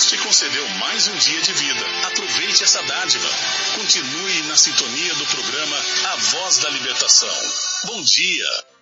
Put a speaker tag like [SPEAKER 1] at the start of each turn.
[SPEAKER 1] Deus te concedeu mais um dia de vida. Aproveite essa dádiva. Continue na sintonia do programa A Voz da Libertação. Bom dia.